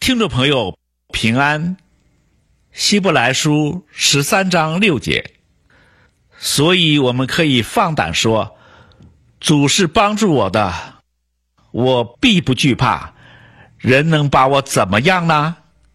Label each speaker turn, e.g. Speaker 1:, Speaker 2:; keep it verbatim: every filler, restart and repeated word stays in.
Speaker 1: 听众朋友平安，希伯来书十三章六节，所以我们可以放胆说，主是帮助我的，我必不惧怕，人能把我怎么样呢？